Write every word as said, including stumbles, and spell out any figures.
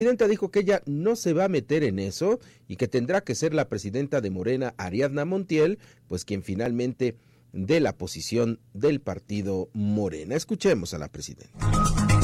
presidenta dijo que ella no se va a meter en eso y que tendrá que ser la presidenta de Morena, Ariadna Montiel, pues quien finalmente dé la posición del partido Morena. Escuchemos a la presidenta.